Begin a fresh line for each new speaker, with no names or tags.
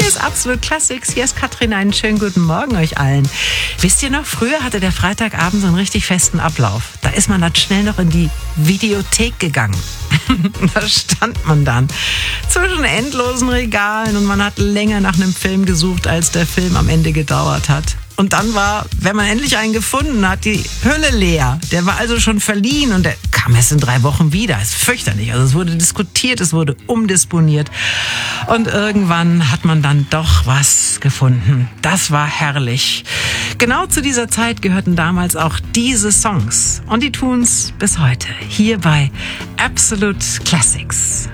Hier ist Absolut Classics. Hier ist Katrin. Einen schönen guten Morgen euch allen. Wisst ihr noch, früher hatte der Freitagabend so einen richtig festen Ablauf. Da ist man dann schnell noch in die Videothek gegangen. Da stand man dann zwischen endlosen Regalen und man hat länger nach einem Film gesucht, als der Film am Ende gedauert hat. Und dann war, wenn man endlich einen gefunden hat, die Hülle leer. Der war also schon verliehen und der kam erst in 3 Wochen wieder. Das ist fürchterlich. Also es wurde diskutiert, es wurde umdisponiert. Und irgendwann hat man dann doch was gefunden. Das war herrlich. Genau zu dieser Zeit gehörten damals auch diese Songs. Und die tun's bis heute. Hier bei Absolute Classics.